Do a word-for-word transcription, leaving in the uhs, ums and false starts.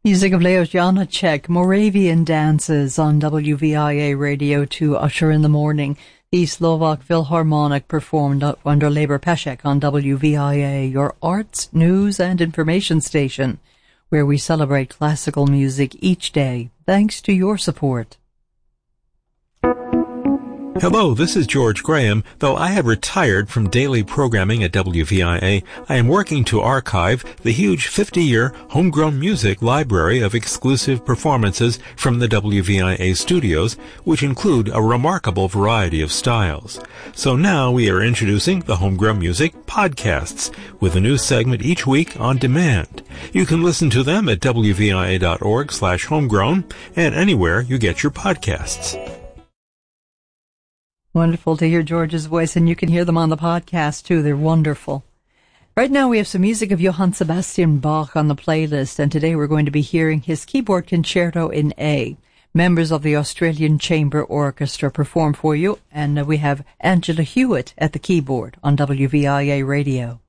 Music of Leos Janacek, Moravian Dances on W V I A Radio to usher in the morning. The Slovak Philharmonic performed under Labor Peshek on W V I A, your arts, news and information station, where we celebrate classical music each day, thanks to your support. Hello, this is George Graham. Though I have retired from daily programming at W V I A, I am working to archive the huge fifty-year homegrown music library of exclusive performances from the W V I A studios, which include a remarkable variety of styles. So now we are introducing the Homegrown Music Podcasts, with a new segment each week on demand. You can listen to them at W V I A dot org slash homegrown and anywhere you get your podcasts. Wonderful to hear George's voice, and you can hear them on the podcast, too. They're wonderful. Right now we have some music of Johann Sebastian Bach on the playlist, and today we're going to be hearing his keyboard concerto in A. Members of the Australian Chamber Orchestra perform for you, and we have Angela Hewitt at the keyboard on W V I A Radio.